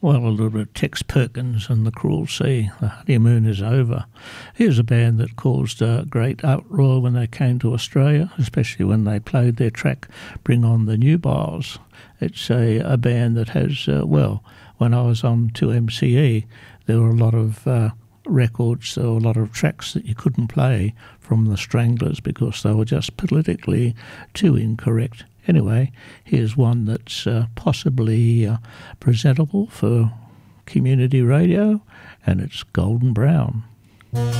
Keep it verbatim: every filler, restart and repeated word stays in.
Well, a little bit of Tex Perkins and the Cruel Sea. The honeymoon is over. Here's a band that caused a great uproar when they came to Australia, especially when they played their track Bring On the Nubiles. It's a, a band that has, uh, well, when I was on two M C E, there were a lot of uh, records, there were a lot of tracks that you couldn't play from the Stranglers because they were just politically too incorrect. Anyway, here's one that's uh, possibly uh, presentable for community radio, and it's Golden Brown.